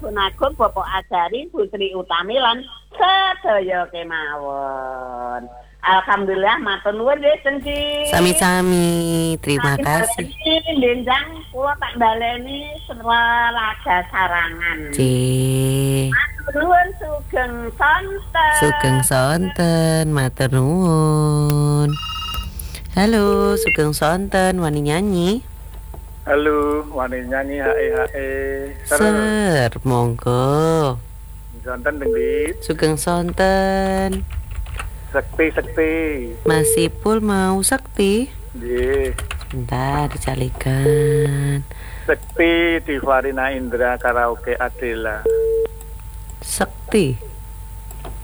Agung Bapak Ajari Putri Utami lan sedaya kemawon. Alhamdulillah matur nuwun nggih Sengki. Sami-sami, terima kasih. Denjang kula tak baleni Laga Sarangan. Cih. Matur nuwun sugeng sonten. Sugeng sonten, matur nuwun. Halo, Sugeng sonten, wani nyanyi. Halo, wani nyanyi hae. Ser, monggo. Sonten Bendit. Sugeng sonten. Sekti. Masih pul mau sekti? Nggih. Sebentar dicalikan. Sekti di Farina Indra Karaoke Adela. Sekti.